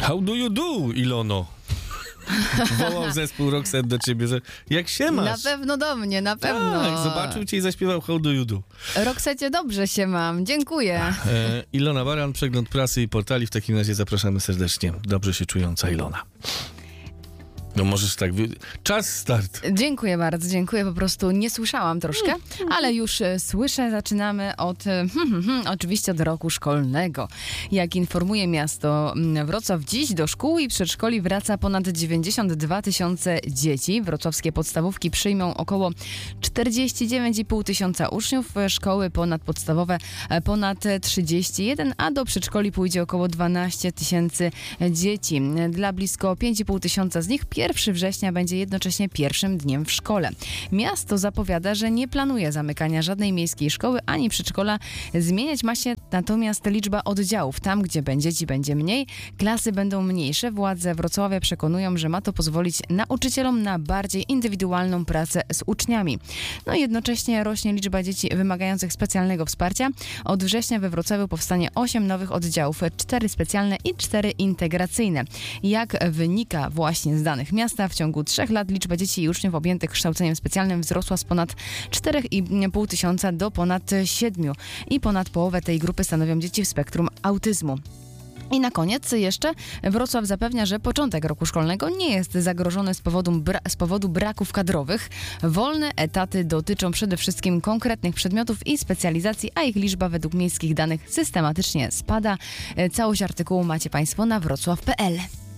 How do you do, Ilono? Wołał zespół Roxette do ciebie, że jak się masz? Na pewno do mnie, na pewno. Tak, zobaczył cię i zaśpiewał How do you do. Roxecie, dobrze się mam, dziękuję. Ilona Baran, przegląd prasy i portali. W takim razie zapraszamy serdecznie. Dobrze się czująca Ilona. No możesz tak... Czas start. Dziękuję bardzo, dziękuję. Po prostu nie słyszałam troszkę, ale już słyszę. Zaczynamy od, oczywiście od roku szkolnego. Jak informuje miasto Wrocław, dziś do szkół i przedszkoli wraca ponad 92 tysiące dzieci. Wrocławskie podstawówki przyjmą około 49,5 tysiąca uczniów, szkoły ponadpodstawowe ponad 31, a do przedszkoli pójdzie około 12 tysięcy dzieci. Dla blisko 5,5 tysiąca z nich 1 września będzie jednocześnie pierwszym dniem w szkole. Miasto zapowiada, że nie planuje zamykania żadnej miejskiej szkoły ani przedszkola. Zmieniać ma się natomiast liczba oddziałów. Tam, gdzie dzieci będzie mniej, klasy będą mniejsze. Władze Wrocławia przekonują, że ma to pozwolić nauczycielom na bardziej indywidualną pracę z uczniami. No i jednocześnie rośnie liczba dzieci wymagających specjalnego wsparcia. Od września we Wrocławiu powstanie 8 nowych oddziałów, 4 specjalne i 4 integracyjne. Jak wynika właśnie z danych miasta, w ciągu 3 lat liczba dzieci i uczniów objętych kształceniem specjalnym wzrosła z ponad 4,5 tysiąca do ponad 7 i ponad połowę tej grupy stanowią dzieci w spektrum autyzmu. I na koniec jeszcze Wrocław zapewnia, że początek roku szkolnego nie jest zagrożony z powodu braków kadrowych. Wolne etaty dotyczą przede wszystkim konkretnych przedmiotów i specjalizacji, a ich liczba według miejskich danych systematycznie spada. Całość artykułu macie Państwo na wrocław.pl.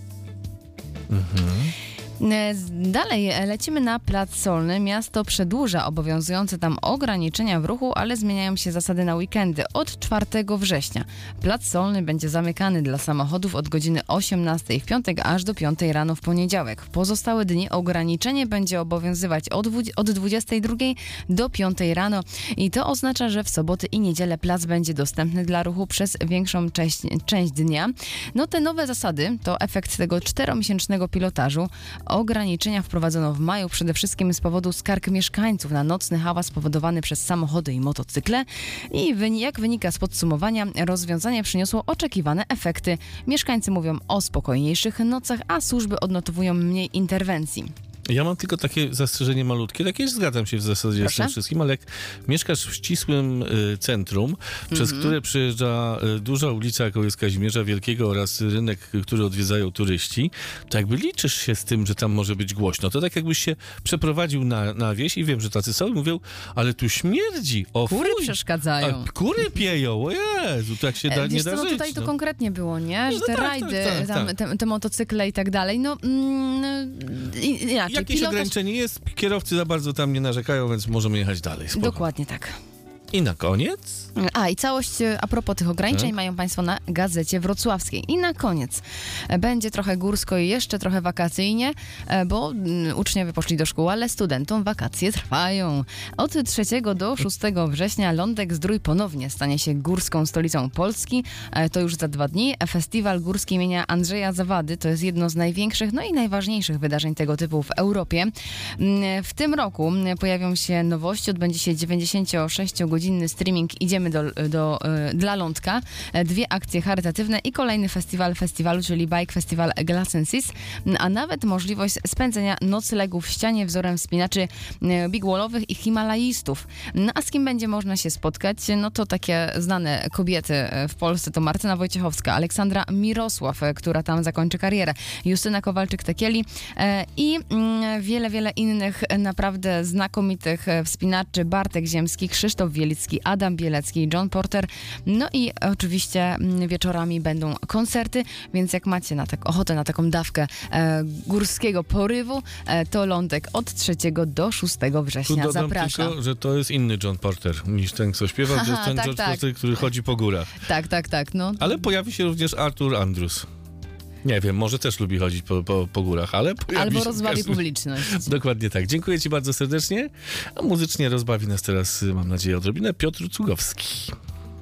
Dalej lecimy na Plac Solny. Miasto przedłuża obowiązujące tam ograniczenia w ruchu, ale zmieniają się zasady na weekendy. Od 4 września Plac Solny będzie zamykany dla samochodów od godziny 18 w piątek aż do 5 rano w poniedziałek. W pozostałe dni ograniczenie będzie obowiązywać od 22 do 5 rano i to oznacza, że w soboty i niedzielę plac będzie dostępny dla ruchu przez większą część dnia. No te nowe zasady to efekt tego 4-miesięcznego pilotażu. Ograniczenia wprowadzono w maju przede wszystkim z powodu skarg mieszkańców na nocny hałas spowodowany przez samochody i motocykle i jak wynika z podsumowania, rozwiązanie przyniosło oczekiwane efekty. Mieszkańcy mówią o spokojniejszych nocach, a służby odnotowują mniej interwencji. Ja mam tylko takie zastrzeżenie malutkie, takie zgadzam się w zasadzie z tym wszystkim, ale jak mieszkasz w ścisłym centrum, przez które przejeżdża duża ulica, jaką jest Kazimierza Wielkiego oraz rynek, który odwiedzają turyści, to jakby liczysz się z tym, że tam może być głośno. To tak jakbyś się przeprowadził na wieś i wiem, że tacy są i mówią, ale tu śmierdzi. O, kury przeszkadzają. A kury pieją, o Jezu, tak się nie da żyć. Tutaj to konkretnie było, nie? Że no te tak, rajdy, tak. te motocykle i tak dalej, Jakieś ograniczenie jest, kierowcy za bardzo tam nie narzekają, więc możemy jechać dalej. Spoko. Dokładnie tak. I na koniec? I całość a propos tych ograniczeń mają Państwo na Gazecie Wrocławskiej. I na koniec będzie trochę górsko i jeszcze trochę wakacyjnie, bo uczniowie poszli do szkół, ale studentom wakacje trwają. Od 3 do 6 września Lądek-Zdrój ponownie stanie się górską stolicą Polski. To już za 2 dni. Festiwal górski imienia Andrzeja Zawady to jest jedno z największych, no i najważniejszych wydarzeń tego typu w Europie. W tym roku pojawią się nowości. Odbędzie się 96-godzinny streaming Idziemy dla Lądka, 2 akcie charytatywne i kolejny festiwalu, czyli Bike Festival Glass and Seas, a nawet możliwość spędzenia noclegu w ścianie wzorem wspinaczy big wallowych i himalaistów. No a z kim będzie można się spotkać? No to takie znane kobiety w Polsce to Martyna Wojciechowska, Aleksandra Mirosław, która tam zakończy karierę, Justyna Kowalczyk-Tekieli i wiele innych naprawdę znakomitych wspinaczy, Bartek Ziemski, Krzysztof Wielicki, Adam Bielecki, John Porter. No i oczywiście wieczorami będą koncerty, więc jak macie ochotę na taką dawkę górskiego porywu, to Lądek od 3 do 6 września tu dodam zapraszam. Tylko, że to jest inny John Porter niż ten, co śpiewał, to jest ten John Porter, który chodzi po górach. Tak. No. Ale pojawi się również Artur Andrus. Nie wiem, może też lubi chodzić po górach, ale albo rozbawi publiczność. Dokładnie tak. Dziękuję Ci bardzo serdecznie. A muzycznie rozbawi nas teraz, mam nadzieję, odrobinę Piotr Cugowski.